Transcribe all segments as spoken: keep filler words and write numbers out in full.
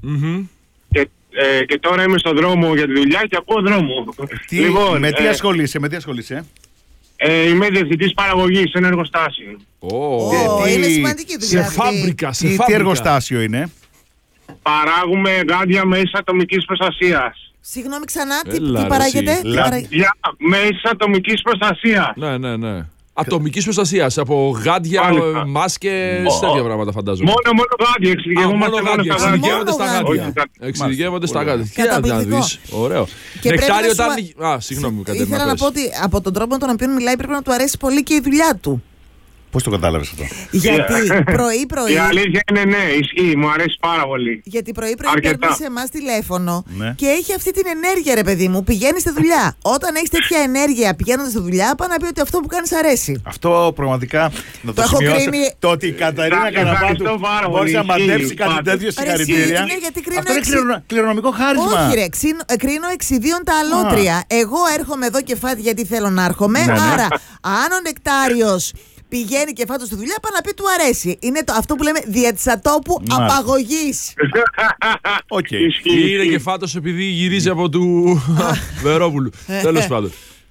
Mm-hmm. Και, ε, και τώρα είμαι στον δρόμο για τη δουλειά και ακούω δρόμο. Τι, λοιπόν, με τι ε, ασχολείσαι, με τι ασχολείσαι. Ε, είμαι διευθυντής παραγωγής σε ένα εργοστάσιο. Oh. Oh, είναι σημαντική δουλειά. Σε φάμπρικα, σε Τι, φάμπρικα. τι εργοστάσιο είναι. Παράγουμε γάντια μέσα ατομικής προστασίας. Συγγνώμη ξανά, τι, Έλα, τι ρε, παράγεται. εσύ. Τι Λα- παράγεται? Για μέσα ατομικής προστασίας. Ναι, ναι, ναι. Ατομικής προστασίας, από γάντια, Μάλιστα. μάσκες, τέτοια πράγματα φαντάζομαι. Μόνο, μόνο γάντια, Α, εξειδικευόμαστε μόνο μόνο γάντια, στα γάντια. εξειδικεύονται στα Μόνο γάντια. γάντια. Εξειδικεύονται στα Ωραία. γάντια. Τι να Καταπληκτικό. δεις, ωραίο. Και πρέπει Νεκτάριο να σου όταν... Α, συγγνώμη, Κατερίνα, Ήθελα να πες. πω ότι από τον τρόπο με τον οποίο μιλάει πρέπει να του αρέσει πολύ και η δουλειά του. Πώς το κατάλαβες αυτό. Γιατί πρωί-πρωί. Η αλήθεια είναι ναι, ισχύει, μου αρέσει πάρα πολύ. Γιατί πρωί-πρωί Αρκετά. παίρνει σε εμά τηλέφωνο Ναι. και έχει αυτή την ενέργεια, ρε παιδί μου. Πηγαίνει στη δουλειά. Όταν έχει τέτοια ενέργεια πηγαίνοντα στη δουλειά, πάει να πει ότι αυτό που κάνει αρέσει. Αυτό πραγματικά να το, Το έχω σημειώσω. κρίνει. Το ότι η Καταρίνα Εντάξει, ευχαριστώ Καραπάτου πάρα μπορεί πολύ. να μαντέψει Ισχύει, κάτι πάντα. τέτοιο, Ρε, συγχαρητήρια. εσύ, είναι γιατί κρίνω Αυτό είναι εξι- κληρονο- κληρονομικό χάρισμα. Όχι, ρε, ξύν- ε, κρίνω εξιδίων τα αλότρια. Εγώ έρχομαι εδώ και φάτι γιατί θέλω να έρχομαι. Ναι, ναι. Άρα, αν ο Νεκτάριος πηγαίνει και φάτο στη δουλειά, πάει να πει του αρέσει. Είναι το, αυτό που λέμε δια της ατόπου Μάλιστα. απαγωγής. Οκ. Ισχύει, Ή είναι ισχύει. και φάτος επειδή γυρίζει από του Βερόπουλου. Τέλος πάντων.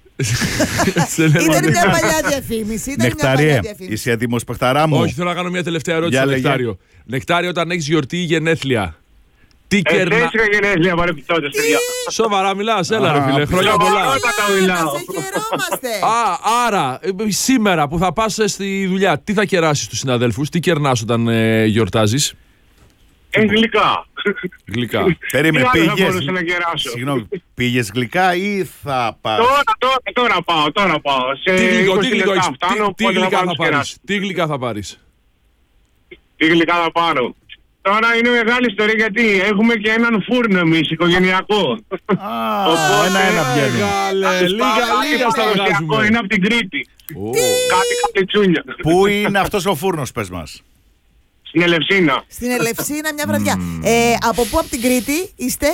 Σε λέμε, Ήταν ναι. μια παλιά διαφήμιση. Ήταν μια παλιά Νεκτάριε, διαφήμιση. είσαι έτοιμος παιχταρά μου. Όχι, θέλω να κάνω μια τελευταία ερώτηση Για στο λέγε. Νεκτάριο. Νεκτάριο, όταν έχεις γιορτή ή γενέθλια, τι κερνά... Εχθές είχα γενέθλια παρεπιπτόντως, παιδιά. Σοβαρά μιλάς, έλα Α, ρε φίλε, χρόνια σοβαρά. πολλά. Όλα τα μιλάω. Σε χαιρόμαστε. Α, άρα, ε, σήμερα που θα πας στη δουλειά, τι θα κεράσεις τους συναδέλφους, τι κερνάς όταν ε, γιορτάζεις? Ε, γλυκά. Γλυκά. Περίμενε, Τι άλλο θα πήγες. μπορούσα να κεράσω. Συγγνώμη, πήγες γλυκά ή θα πας. Τώρα, τώρα, τώρα πάω, τώρα πάω. Σε Τι γλυκό, τι είκοσι γλυκό λεπτά έχεις, φτάνω, τι- τι οπότε γλυκά πάω θα να πάρεις, κεράσω. τι γλυκά θα πάρεις? Τι γλυκά θα πάρω. Τώρα είναι μεγάλη ιστορία γιατί έχουμε και έναν φούρνο εμείς οικογενειακό. Α, Οπότε, ένα-ένα βγαίνει. Μεγάλε, λίγα, λίγα στα βγάζουμε. Είναι από την Κρήτη. Ω. Κάτι κάτι τσούνια. Πού είναι αυτός ο φούρνος, πες μας. Στην Ελευσίνα. Στην Ελευσίνα μια βραδιά. Ε, από πού από την Κρήτη είστε?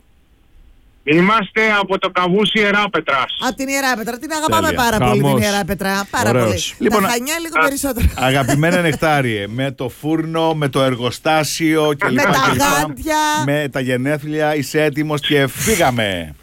Είμαστε από το Καβούσι Ιεράπετρας. Από την Ιεράπετρα. Την αγαπάμε Τέλεια. πάρα πολύ την Χαμός. Ιεράπετρα. Πάρα Ωραίος. πολύ. Λοιπόν, Τα Χανιά λίγο περισσότερο. Αγαπημένα Νεκτάριε, με το φούρνο, με το εργοστάσιο και Με λοιπά τα και λοιπά, γάντια. με τα γενέθλια, είσαι έτοιμος και φύγαμε.